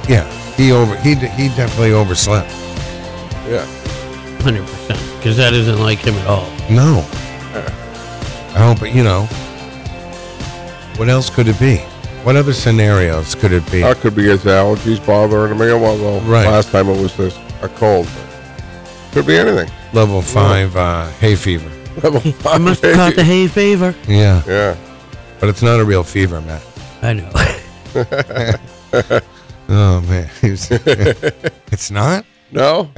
Yeah, he definitely overslept. Yeah. 100%. Because that isn't like him at all. No. Oh, but what else could it be? What other scenarios could it be? That could be his allergies bothering him. Well, Right. last time it was just a cold. Could be anything. Level 5 hay fever. Level I 5. must have caught the hay fever. Yeah, Yeah. but it's not a real fever, Matt. I know. Oh man, it's not. No?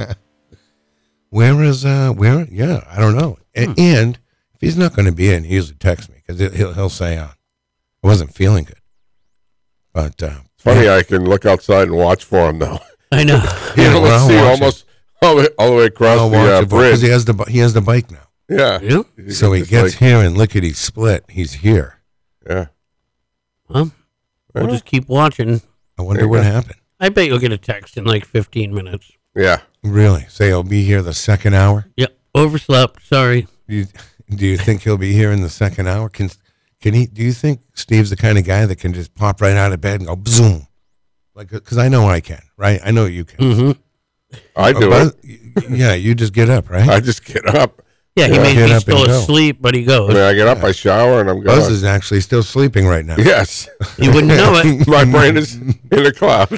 Where? Yeah, I don't know. And if he's not going to be in, he usually texts me because he'll say, "I wasn't feeling good." But Funny, I can look outside and watch for him, though. I know. You Yeah, can well, I'll see watch almost all the way across the because bridge. he has the bike now. Yeah. Yeah. So he It's gets like- here and lickety split. He's here. Yeah. Well, we'll just keep watching. I wonder There you what go. happened. I bet you'll get a text in like 15 minutes. Yeah. Really? Say he'll be here the second hour. Yep. Overslept. Sorry. Do you think he'll be here in the second hour? Can he? Do you think Steve's the kind of guy that can just pop right out of bed and go zoom? Like, because I know I can, right? I know you can. Mm-hmm. I do But- it. Yeah, you just get up, right? I just get up. Yeah, he Yeah. may Get be up still and go. asleep, but he I goes. mean, I get up, I shower, and I'm Buzz going. is actually still sleeping right now. Yes. You wouldn't know it. My brain is in the cloud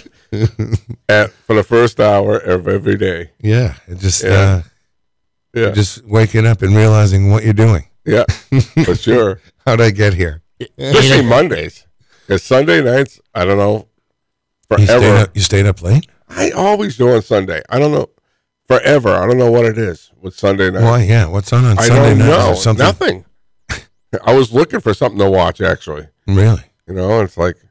for the first hour of every day. Yeah, it just Yeah. Yeah. just waking up and realizing what you're doing. Yeah. For sure. How'd I get here? Especially Mondays. Because Sunday nights, I don't know, forever. You stayed up late? I always do on Sunday. I don't know. Forever. I don't know what it is with Sunday night. Why? Yeah. What's on I Sunday don't night? Is know. there something? Nothing. I was looking for something to watch, actually. Really? You know, it's like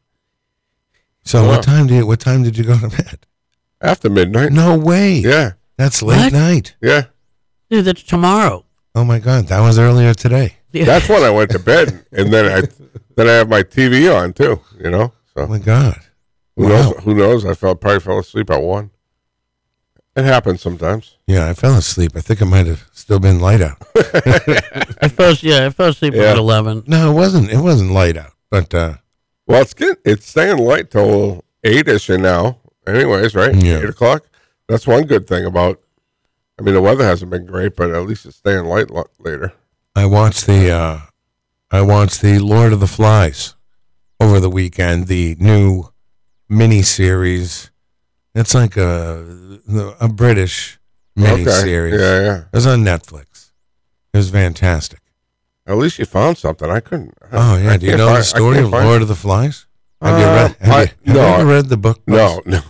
So Wow. what time did you go to bed? after midnight. No way. Yeah. That's late What? night. Yeah. Dude, that's tomorrow. Oh my God, that was earlier today. Yeah. That's when I went to bed. And then I have my TV on, too, you know? Oh So my God. who Wow. knows? Who knows? I probably fell asleep at 1. It happens sometimes. Yeah, I fell asleep. I think it might have still been light out. I fell asleep Yeah. at 11. No, it wasn't. It wasn't light out. But Well, it's staying light till 8-ish now. Anyways, right? Yeah. 8 o'clock. That's one good thing about. I mean, the weather hasn't been great, but at least it's staying light later. I watched the Lord of the Flies over the weekend. The new mini series. It's like a British mini series. Yeah, yeah. It was on Netflix. It was fantastic. At least you found something. I couldn't. Oh yeah. Do you know the story of Lord of the Flies? Have you read? Have you no. ever read the book? No, no,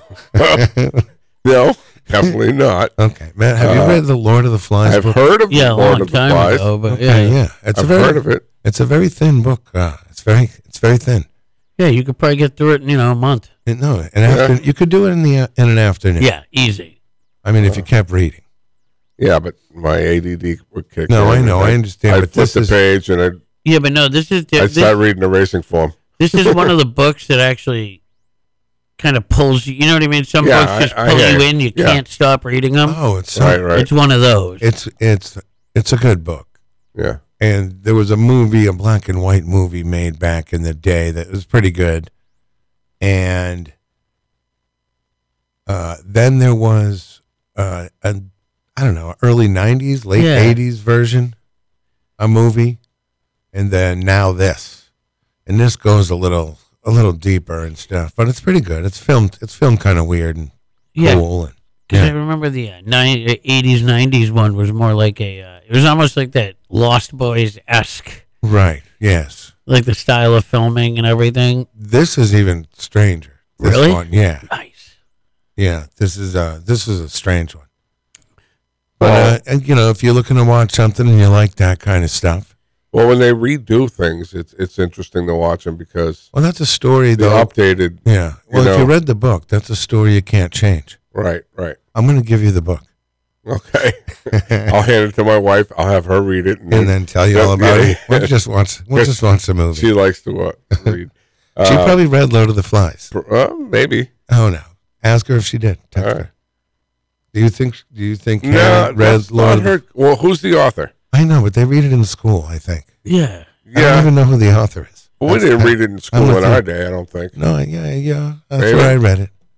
no, definitely not. Okay, man. Have you read the Lord of the Flies I've book? heard of Yeah, a Lord long of the time Flies. ago, but Okay, yeah. yeah. It's I've a very, heard of it. It's a very thin book. It's very thin. Yeah, you could probably get through it in, a month. You could do it in an afternoon. Yeah, easy. I mean, if you kept reading. Yeah, but my ADD would kick No, in. I know, I understand, I but flip this the is- page and Yeah, but no, this is I'd start reading the racing form. this is one of the books that actually kind of pulls you. You know what I mean? Some Yeah, books just I pull hear you you. in. You Yeah. can't stop reading them. Oh, it's so, Right. It's one of those. it's a good book. Yeah. And there was a black and white movie made back in the day that was pretty good. And then there was early 90s, late Yeah. 80s version, a movie, and then now this. And this goes a little deeper and stuff, but it's pretty good. It's filmed kind of weird and Yeah. cool. And, Because I yeah. remember the 80s, 90s one was more like it was almost like that Lost Boys-esque, Right. Yes. like the style of filming and everything. This is even stranger. This Really? one, yeah. Nice. Yeah. This is a strange one. But if you're looking to watch something and you like that kind of stuff, Well, when they redo things, it's interesting to watch them because well, that's a story they though. updated. Yeah. Well, you if you know. read the book, that's a story you can't change. Right. I'm going to give you the book Okay. I'll hand it to my wife. I'll have her read it, and then tell you all about Yeah. it. We'll just watch the movie. She likes to read. She probably read Lord of the Flies. Maybe. Oh no! Ask her if she did. Text All right. her. Do you think No, Karen read that's Lord not of the her. Well, who's the author? I know, but they read it in school. I think. Yeah. I don't even know who the author is. Well, we That's- didn't read it in I'm school with in you. our day. I don't think. No, yeah. That's Maybe. where I read it.